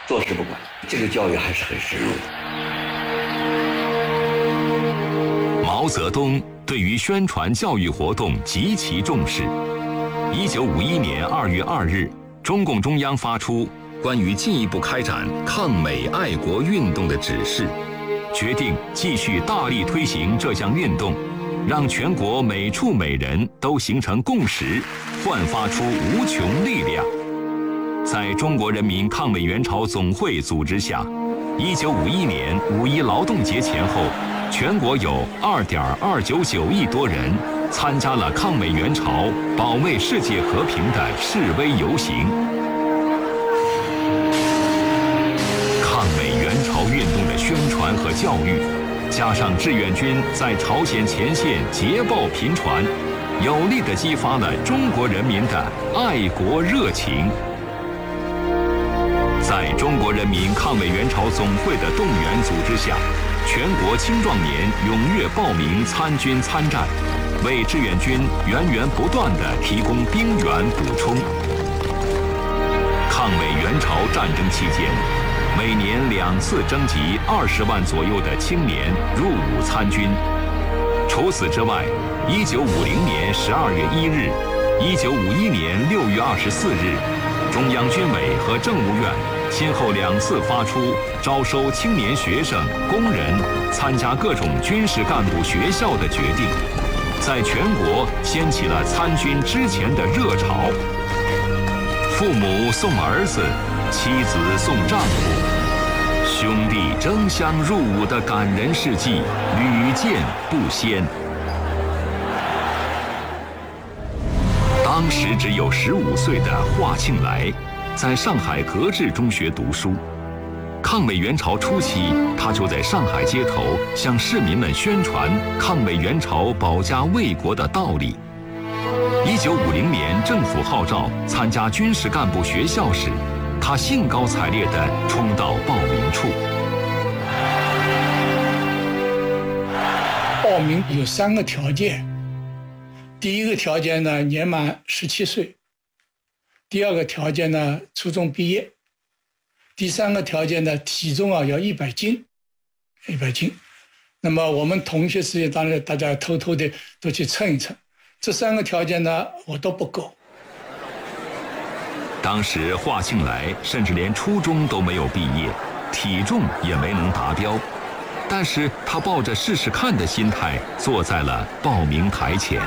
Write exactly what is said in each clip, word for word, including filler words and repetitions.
坐视不管。这个教育还是很深入的。 毛泽东对于宣传教育活动极其重视。一九五一年二月二日，中共中央发出关于进一步开展抗美爱国运动的指示，决定继续大力推行这项运动，让全国每处每人都形成共识，焕发出无穷力量。在中国人民抗美援朝总会组织下，一九五一年五一劳动节前后，全国有二点二九九亿多人参加了抗美援朝、保卫世界和平的示威游行。抗美援朝运动的宣传和教育，加上志愿军在朝鲜前线捷报频传，有力地激发了中国人民的爱国热情。在中国人民抗美援朝总会的动员组织下，全国青壮年踊跃报名参军参战，为志愿军源源不断地提供兵源补充。抗美援朝战争期间，每年两次征集二十万左右的青年入伍参军。除此之外，一九五零年十二月一日、一九五一年六月二十四日，中央军委和政务院先后两次发出招收青年学生、工人参加各种军事干部学校的决定，在全国掀起了参军之前的热潮。父母送儿子，妻子送丈夫，兄弟争相入伍的感人事迹屡见不鲜。当时只有十五岁的华庆来，在上海格致中学读书。抗美援朝初期，他就在上海街头向市民们宣传抗美援朝保家卫国的道理。一九五零年政府号召参加军事干部学校时，他兴高采烈地冲到报名处。 报名有三个条件，第一个条件呢，年满十七岁；第二个条件呢，初中毕业；第三个条件呢，体重啊要一百斤，一百斤。那么我们同学之间，当然大家偷偷的都去称一称，这三个条件呢，我都不够。 当时华庆来甚至连初中都没有毕业，体重也没能达标，但是他抱着试试看的心态坐在了报名台前。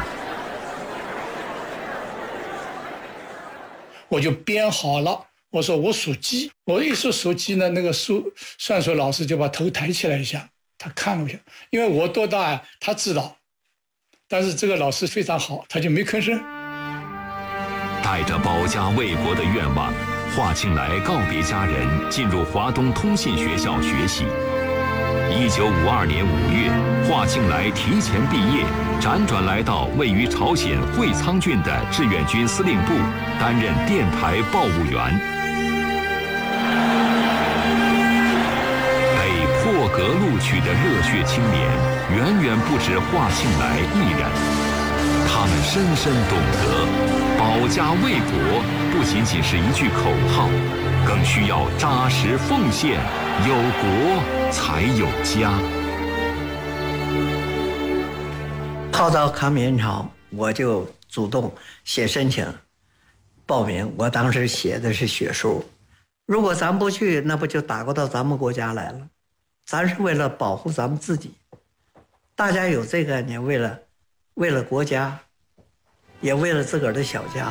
我就编好了，我说我属鸡，我一说属鸡呢，那个数算术老师就把头抬起来一下，他看了一下，因为我多大呀，他知道，但是这个老师非常好，他就没吭声。 带着保家卫国的愿望，华庆来告别家人，进入华东通信学校学习。一九五二年五月，华庆来提前毕业，辗转来到位于朝鲜会仓郡的志愿军司令部，担任电台报务员。被破格录取的热血青年，远远不止华庆来一人。他们深深懂得，保家卫国不仅仅是一句口号，更需要扎实奉献，有国才有家。 号召抗美援朝，我就主动写申请报名。我当时写的是血书，如果咱不去，那不就打过到咱们国家来了？咱是为了保护咱们自己，大家有这个概念，为了为了国家，也为了自个儿的小家。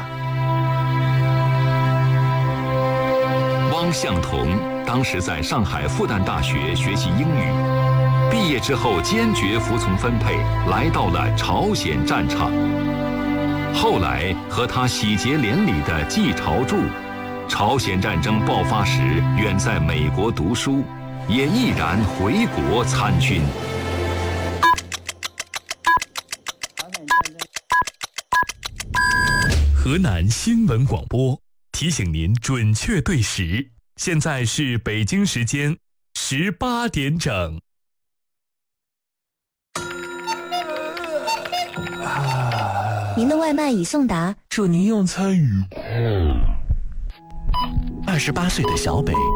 汪向同当时在上海复旦大学学习英语，毕业之后坚决服从分配，来到了朝鲜战场。后来和他喜结连理的季朝柱，朝鲜战争爆发时远在美国读书，也毅然回国参军。 河南新闻广播提醒您准确对时，现在是北京时间十八点整。 您的外卖已送达， 祝您用餐愉快。二十八岁的小北